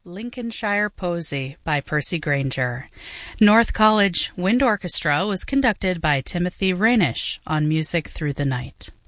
Lincolnshire Posy by Percy Grainger. North College Wind Orchestra was conducted by Timothy Rainish on Music Through the Night.